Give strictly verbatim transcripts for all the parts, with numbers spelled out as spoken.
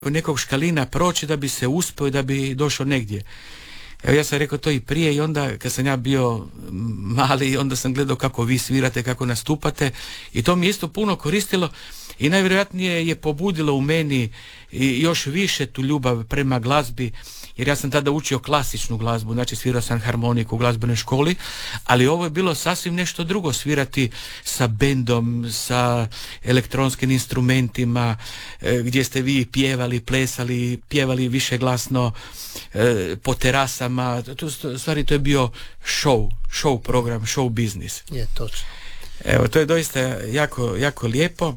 nekog škalina proći da bi se uspio i da bi došao negdje. Evo, ja sam rekao to i prije, i onda kad sam ja bio mali, onda sam gledao kako vi svirate, kako nastupate, i to mi je isto puno koristilo i najvjerojatnije je pobudilo u meni i još više tu ljubav prema glazbi, jer ja sam tada učio klasičnu glazbu, znači svirao sam harmoniku u glazbenoj školi, ali ovo je bilo sasvim nešto drugo, svirati sa bendom, sa elektronskim instrumentima, gdje ste vi pjevali, plesali, pjevali više glasno po terasama. To, stvari, to je bio show, show program, show biznis. Je, točno. Evo, to je doista jako, jako lijepo,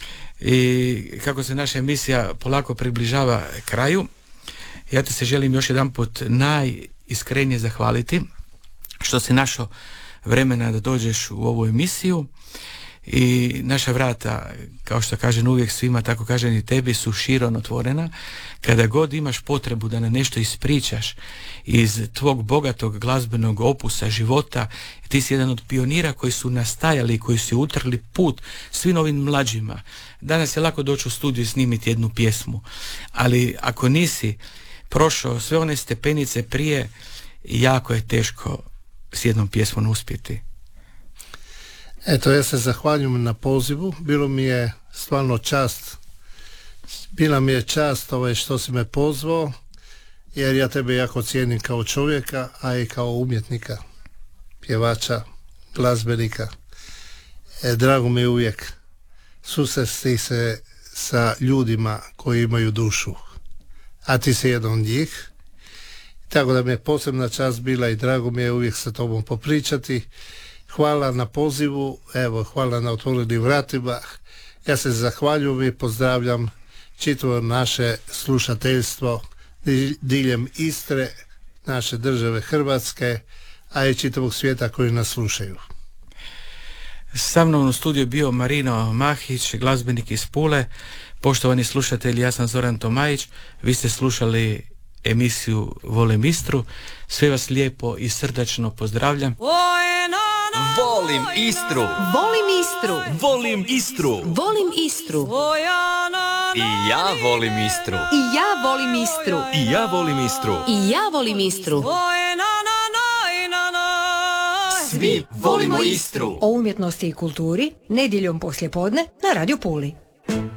i kako se naša emisija polako približava kraju, ja ti se želim još jedan put najiskrenije zahvaliti što si našao vremena da dođeš u ovu emisiju, i naša vrata, kao što kažem uvijek svima, tako kažem i tebi, su širom otvorena. Kada god imaš potrebu da na nešto ispričaš iz tvog bogatog glazbenog opusa života, ti si jedan od pionira koji su nastajali i koji su utrli put svim ovim mlađima. Danas je lako doći u studiju i snimiti jednu pjesmu, ali ako nisi prošao sve one stepenice prije, jako je teško s jednom pjesmom uspjeti. Eto, ja se zahvaljujem na pozivu, bilo mi je stvarno čast, bila mi je čast ovaj što si me pozvao, jer ja tebe jako cijenim kao čovjeka, a i kao umjetnika, pjevača, glazbenika. E, drago mi je uvijek susresti se sa ljudima koji imaju dušu, a ti si jedan od njih, tako da mi je posebna čast bila i drago mi je uvijek sa tobom popričati. Hvala na pozivu, evo, hvala na otvorenim vratima. Ja se zahvaljujem i pozdravljam čitavo naše slušateljstvo diljem Istre, naše države Hrvatske, a i čitavog svijeta koji nas slušaju. Sa mnom u studiju bio Marino Mahić, glazbenik iz Pule. Poštovani slušatelji, ja sam Zoran Tomajić, vi ste slušali emisiju Volim Istru. Sve vas lijepo i srdačno pozdravljam. Volim Istru. Volim Istru. Volim Istru. Volim Istru. I ja volim Istru. I ja volim Istru. I ja volim Istru. I ja volim Istru. Svi volimo Istru. O umjetnosti i kulturi nedjeljom poslijepodne na Radio Puli.